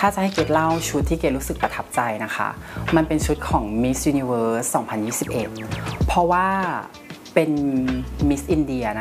ถ้าจะให้เกดเล่าชุดที่เกดรู้สึกประทับใจนะคะมันเป็นชุดของ Miss Universe 2021 เพราะว่าเป็น Miss India นะคะ